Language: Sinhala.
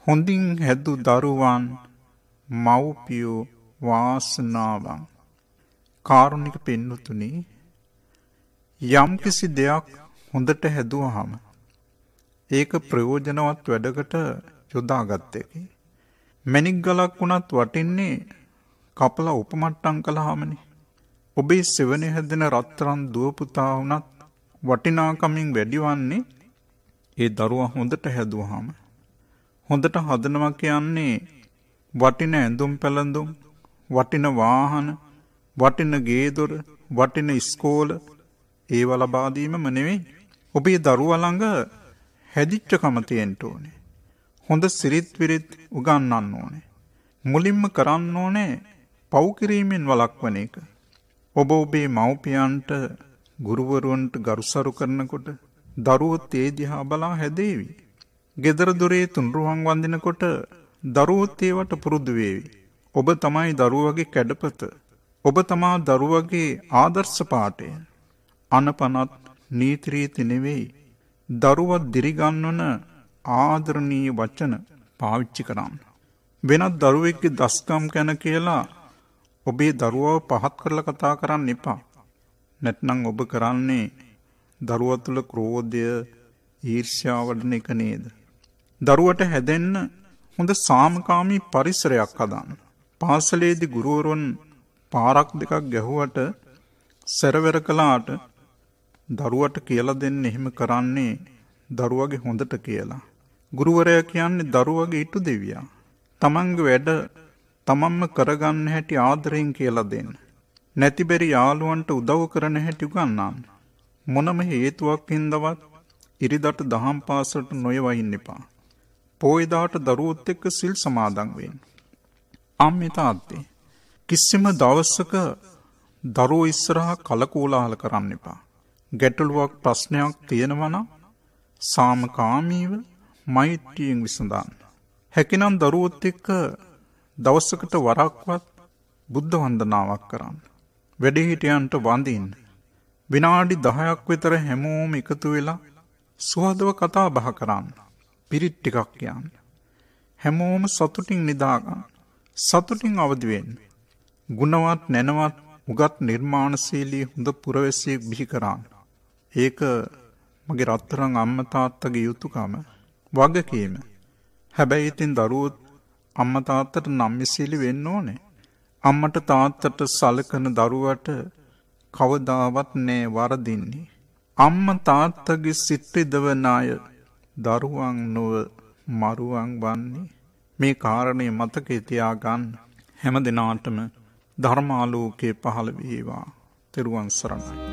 හොඳින් හැදු දරුවන් මව්පියෝ වාසනාවන්. කාරුණික පින්නතුනි, යම් කිසි දෙයක් හොඳට හැදුවහම ඒක ප්‍රයෝජනවත් වැඩකට යොදාගත්ත එකයි. මැණික් ගලක් වුණත් වටින්නේ කපලා උපමට්ටම් කළාමනේ. ඔබේ සෙවණේ හැදෙන රත්තරන් දුව පුතා වුණත් වටිනාකමින් වැඩිවන්නේ ඒ දරුවා හොඳට හැදුවහම. හොඳට හදනවා කියන්නේ වටින ඇඳුම් පැළඳුම්, වටින වාහන, වටින ගේ දොර, වටින ඉස්කෝල ඒව ලබා දීමම නෙවෙයි. ඔබේ දරුවා ළඟ හැදිච්චකම තියෙන්න ඕනේ. හොඳ සිරිත් විරිත් උගන්වන්න ඕනේ. මුලින්ම කරන්න ඕනේ පව් කිරීමෙන් වළක්වන එක. ඔබ ඔබේ මව්පියන්ට ගුරුවරුන්ට ගරුසරු කරනකොට දරුවොත් ඒ දිහා බලා හැදේවි. ගෙදර දොරේ තුන්රුවන් වඳිනකොට දරුවොත් ඒවට පුරුදු වේවි. ඔබ තමයි දරුවගේ කැඩපත. ඔබ තමා දරුවගේ ආදර්ශ පාඨය. අනපනත් නීති රීති නෙවෙයි, දරුවා දිරිගන්වන ආදරණීය වචන පාවිච්චි කරන්න. වෙනත් දරුවෙක්ගේ දස්කම් ගැන කියලා ඔබේ දරුවව පහත් කරලා කතා කරන්න එපා. නැත්නම් ඔබ කරන්නේ දරුවා තුළ ක්‍රෝධය, ඊර්ෂ්‍යාව වඩන එක නේද? දරුවට හැදෙන්න හොඳ සාමකාමී පරිසරයක් හදන්න. පාසලේදී ගුරුවරුන් පාරක් දෙකක් ගැහුවට සැරවැර කළාට දරුවට කියලා දෙන්න එහෙම කරන්නේ දරුවගේ හොඳට කියලා. ගුරුවරයා කියන්නේ දරුවගේ ඉටු දෙවියා. තමන්ගේ වැඩ තමන්ම කරගන්න හැටි ආදරයෙන් කියලා දෙන්න. නැතිබැරි යාළුවන්ට උදව් කරන හැටි උගන්වන්න. මොනම හේතුවක් හින්දාවත් ඉරිදට දහම් පාසලට නොයවන්න එපා. පොයදාට දරුවොත් එක්ක සිල් සමාදන් වෙන්න. අම්මේ තාත්තේ කිසිම දවසක දරුවෝ ඉස්සරහා කලකෝලාහල කරන්න එපා. ගැටලුවක් ප්‍රශ්නයක් තියෙනවා නම් සාමකාමීව මෛත්‍රියෙන් විසඳන්න. හැකිනම් දරුවොත් එක්ක දවසකට වරක්වත් බුද්ධ වන්දනාවක් කරන්න. වැඩිහිටියන්ට වඳින්න. විනාඩි 10ක් විතර හැමෝම එකතු වෙලා සුහදව කතා බහ කරන්න. පිරිත් ටිකක් කියන්න. හැමෝම සතුටින් නිදා ගන්න. සතුටින් අවදි වෙන්න. ගුණවත් නැනවත් උගත් නිර්මාණශීලී හොඳ පුරවැසියෙක් බිහි කරන්න. ඒක මගේ රත්තරන් අම්මා තාත්තගේ යුතුයකම, වගකීම. හැබැයි ඉතින් දරුවෝ අම්මා තාත්තට නම්‍යශීලී වෙන්න ඕනේ. අම්මට තාත්තට සලකන දරුවට කවදාවත් නෑ වරදින්නේ. අම්මා තාත්තගේ සිත් රිදවන අය දරුවන් නොව මරුවන් වන්නේ. මේ කාරණේ මතකේ තියාගන්න. හැම දිනාටම ධර්මාලෝකයේ පහළ වේවා. තෙරුවන් සරණයි.